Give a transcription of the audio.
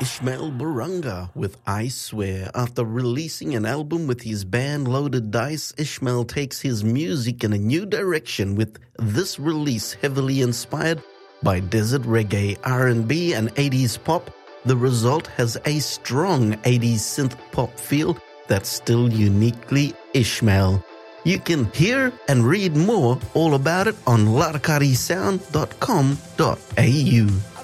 Ishmael Barunga with I Swear. After releasing an album with his band Loaded Dice, Ishmael takes his music in a new direction with this release heavily inspired by desert reggae, R&B and 80s pop. The result has a strong 80s synth pop feel that's still uniquely Ishmael. You can hear and read more all about it on larkarisound.com.au.